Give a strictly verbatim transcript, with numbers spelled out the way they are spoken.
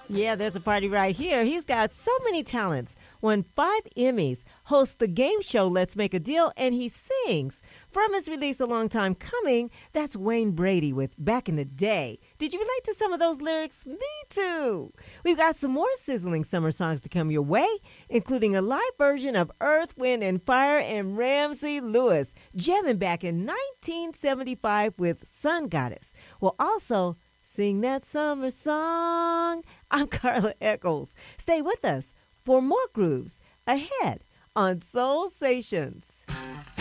Yeah, there's a party right here. He's got so many talents. Won five Emmys, hosts the game show Let's Make a Deal, and he sings. From his release a long time coming, that's Wayne Brady with Back in the Day. Did you relate to some of those lyrics? Me too. We've got some more sizzling summer songs to come your way, including a live version of Earth, Wind, and Fire and Ramsey Lewis, jamming back in nineteen seventy-five with Sun Goddess. We'll also sing that summer song. I'm Carla Eccles. Stay with us for more grooves ahead on Soul Stations.